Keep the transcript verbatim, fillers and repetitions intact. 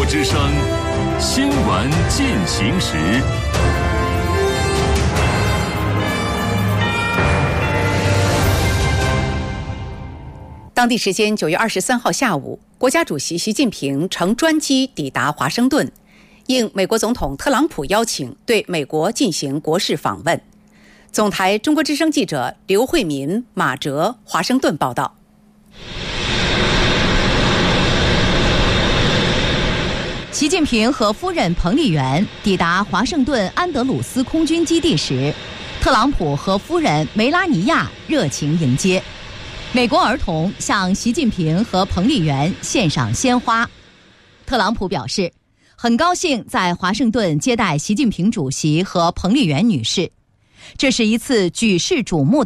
之声新闻进行时。 当地时间九月二十三号下午，国家主席习近平乘专机抵达华盛顿，应美国总统特朗普邀请，对美国进行国事访问。总台中国之声记者刘慧民、马哲，华盛顿报道。 习近平和夫人彭丽媛抵达华盛顿安德鲁斯空军基地时，特朗普和夫人梅拉尼亚热情迎接。美国儿童向习近平和彭丽媛献上鲜花。特朗普表示，很高兴在华盛顿接待习近平主席和彭丽媛女士，这是一次举世瞩目